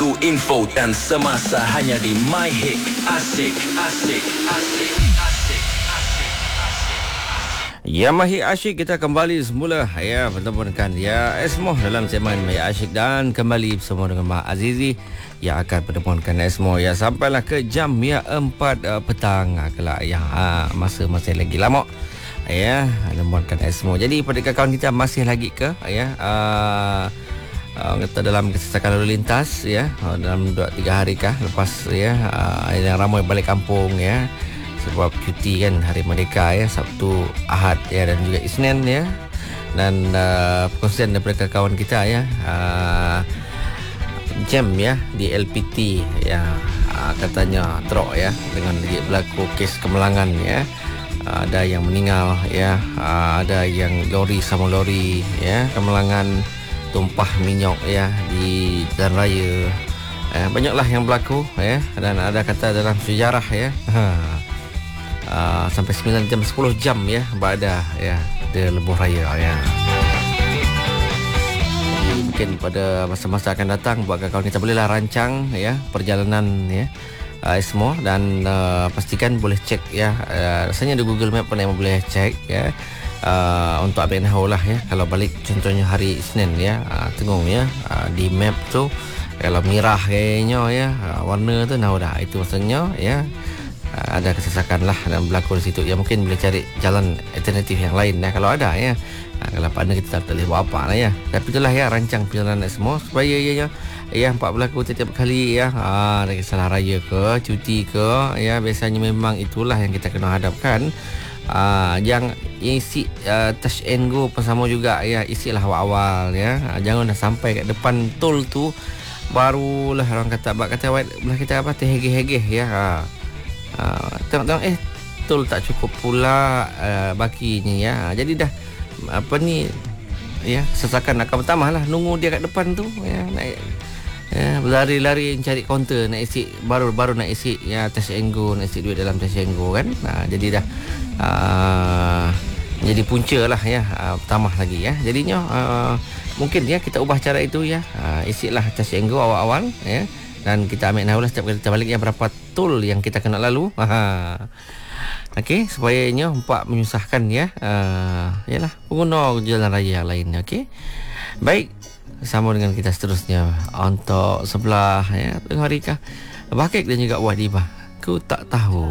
lagu, info dan semasa hanya di My Hit. Asik, asik, asik, asik. Ya, Mahi Asyik, kita kembali semula ya bertemukan ya Esmo dalam segmen Mahi Asyik, dan kembali bersama dengan Mak Azizi yang akan bertemukan Esmo ya sampailah ke jam ya 4 petang kelak ya. Masa lagi lama ya bertemukan Esmo. Jadi pada kawan kita masih lagi ke ya kata dalam kesesakan lalu lintas ya dalam 2-3 hari kah lepas ya yang ramai balik kampung ya sebab cuti kan, hari Merdeka ya, Sabtu, Ahad ya, dan juga Isnin ya. Dan perkongsian daripada kawan kita ya, jam ya di LPT ya, katanya teruk ya dengan berlaku kes kemalangan ya. Ada yang meninggal ya, ada yang lori sama lori ya, kemalangan tumpah minyak ya di jalan raya. Banyaklah yang berlaku ya, dan ada kata dalam sejarah ya. Sampai 9 jam 10 jam ya berada ya di lebuh raya ya. Jadi mungkin pada masa-masa akan datang buat kawan kita bolehlah rancang ya perjalanan ya semua, dan pastikan boleh cek ya, rasanya di Google Map pun yang boleh cek ya, untuk ambil tahu lah ya kalau balik contohnya hari Isnin ya, tengok ya di map tu kalau merah kayaknya ya warna tu dah itu maksudnya ya ada kesesakan lah dan berlaku di situ ya, mungkin boleh cari jalan alternatif yang lain kalau ada ya. Kalau pandai kita tak boleh buat apa lah ya, tapi itulah ya rancang perjalanan semua supaya ya empat berlaku setiap kali ya, dari salah raya ke cuti ke ya, biasanya memang itulah yang kita kena hadapkan. Yang isi touch and go pun sama juga ya, isilah awal-awal ya, jangan dah sampai kat depan tol tu barulah orang kata belah kita apa terhegeh-hegeh ya. Tengok tol tak cukup pula bakinya ya. Jadi dah apa ni ya, sesakan akan bertambah lah nunggu dia kat depan tu ya, naik ya, berlari-lari cari kaunter nak isi, baru nak isi ya touch and go, nak isi duit dalam touch and go kan. Jadi dah jadi punca lah ya, bertambah lagi ya. Jadinya mungkin ya kita ubah cara itu ya, isilah touch and go awal-awal ya, dan kita ambil nahulah setiap kali kita balik ya berapa tol yang kita kena lalu. Okey, supaya nya empat menyusahkan ya. Yalah pengguna jalan raya yang lain. Okey. Baik, sama dengan kita seterusnya untuk sebelah ya tengah hari kah Bakik dan juga Wadibah. Ku tak tahu.